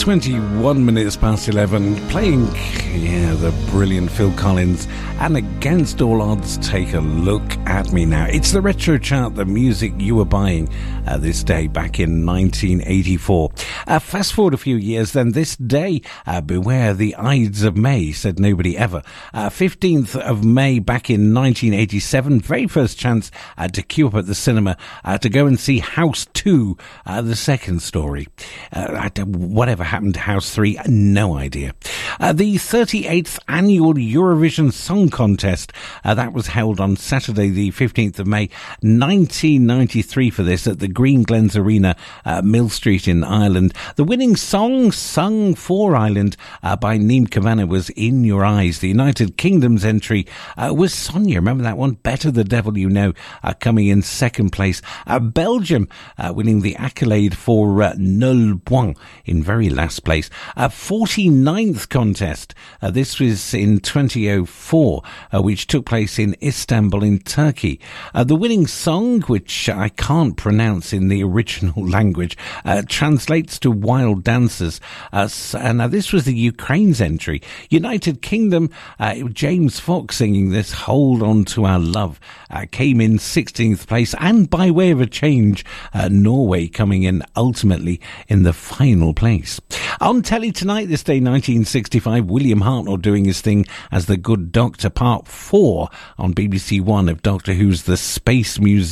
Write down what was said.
21 minutes past 11, playing, the brilliant Phil Collins, and against all odds, take a look at me now. It's the retro chart, the music you were buying this day back in 1984. Fast forward a few years, then this day, beware the Ides of May, said nobody ever. 15th of May back in 1987, very first chance to queue up at the cinema to go and see House 2, the second story. Whatever happened to House 3, no idea. The 38th annual Eurovision Song Contest, that was held on Saturday the 15th of May 1993 for this at the Green Glens Arena, Mill Street in Ireland. The winning song sung for Ireland by Neem Kavanagh was In Your Eyes. The United Kingdom's entry was Sonia, remember that one? Better the Devil You Know, coming in second place. Belgium winning the accolade for Nul Point in very last place. 49th contest. This was in 2004, which took place in Istanbul in Turkey. The winning song, which I can't pronounce in the original language, translates to Wild Dancers. And this was the Ukraine's entry. United Kingdom, James Fox singing this, Hold On To Our Love, came in 16th place. And by way of a change, Norway coming in ultimately in the final place. On telly tonight, this day 1965, William Hartnell doing his thing as the Good Doctor, Part 4 on BBC One of Doctor Who's The Space Museum.